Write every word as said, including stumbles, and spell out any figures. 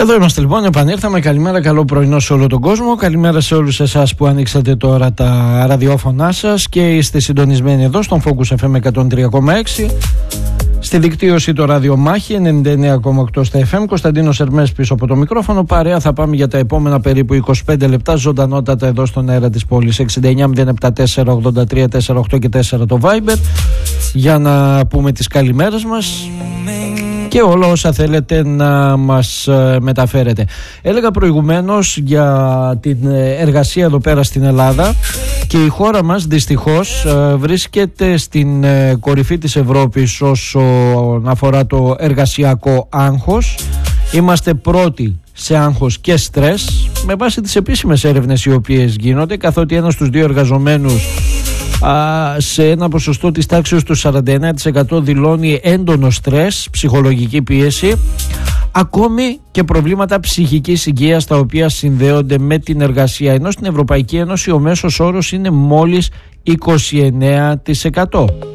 Εδώ είμαστε λοιπόν, επανήρθαμε. Καλημέρα, καλό πρωινό σε όλο τον κόσμο. Καλημέρα σε όλους εσάς που ανοίξατε τώρα τα ραδιόφωνά σας και είστε συντονισμένοι εδώ στον Focus εφ εμ εκατόν τρία κόμμα έξι. Στη δικτύωση το ραδιομάχη ενενήντα εννέα κόμμα οκτώ στα εφ εμ. Κωνσταντίνος Ερμές πίσω από το μικρόφωνο. Παρέα θα πάμε για τα επόμενα περίπου είκοσι πέντε λεπτά ζωντανότατα εδώ στον αέρα της πόλης. εξήντα εννέα μηδέν επτά τέσσερα ογδόντα τρία τέσσερα οκτώ και τέσσερα το Viber για να πούμε τις καλημέρες μας και όλα όσα θέλετε να μας μεταφέρετε. Έλεγα προηγουμένως για την εργασία εδώ πέρα στην Ελλάδα και η χώρα μας δυστυχώς βρίσκεται στην κορυφή της Ευρώπης όσον αφορά το εργασιακό άγχος. Είμαστε πρώτοι σε άγχος και στρες με βάση τις επίσημες έρευνες οι οποίες γίνονται, καθότι ένας στους δύο εργαζομένους σε ένα ποσοστό της τάξης του σαράντα εννέα τοις εκατό δηλώνει έντονο στρες, ψυχολογική πίεση, ακόμη και προβλήματα ψυχικής υγείας τα οποία συνδέονται με την εργασία, ενώ στην Ευρωπαϊκή Ένωση ο μέσος όρος είναι μόλις είκοσι εννέα τοις εκατό.